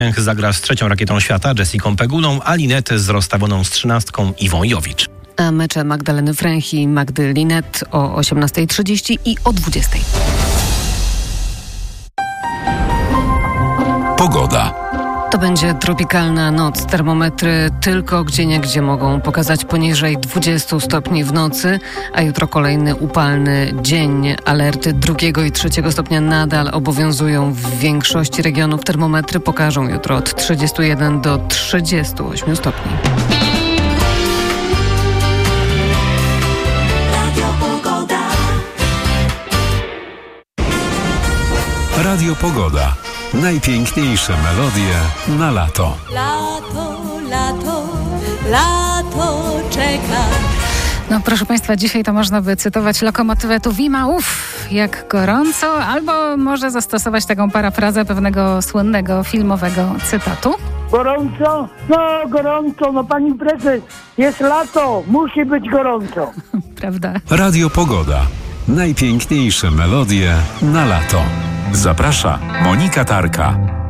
Zagra z trzecią rakietą świata Jessicą Pegulą, a Linnet z rozstawioną z 13 Iwą Jowicz. A mecze Magdaleny Fręch i Magdy Linnet o 18:30 i o 20:00. Pogoda. To będzie tropikalna noc. Termometry tylko gdzieniegdzie mogą pokazać poniżej 20 stopni w nocy, a jutro kolejny upalny dzień. Alerty 2. i 3. stopnia nadal obowiązują w większości regionów. Termometry pokażą jutro od 31 do 38 stopni. Radio Pogoda. Najpiękniejsze melodie na lato. Lato, lato, lato czeka. No proszę Państwa, dzisiaj to można by cytować lokomotywę Tuwima, jak gorąco, albo może zastosować taką parafrazę pewnego słynnego filmowego cytatu. Gorąco? No gorąco, no pani prezes, jest lato, musi być gorąco. Prawda? Radio Pogoda. Najpiękniejsze melodie na lato. Zaprasza Monika Tarka.